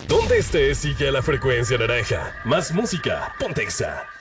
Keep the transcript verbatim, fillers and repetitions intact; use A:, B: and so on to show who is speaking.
A: Donde estés, sigue a la frecuencia naranja. Más música, Pontexa.